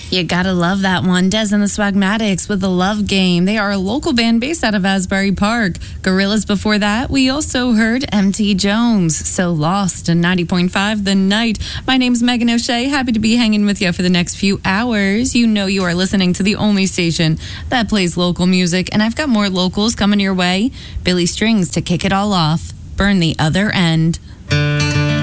You gotta love that one. Des and the Swagmatics with The Love Game. They are a local band based out of Asbury Park. Gorillaz before that. We also heard M.T. Jones. So Lost in 90.5 The Night. My name's Megan O'Shea. Happy to be hanging with you for the next few hours. You know you are listening to the only station that plays local music. And I've got more locals coming your way. Billy Strings to kick it all off. Burn the Other End.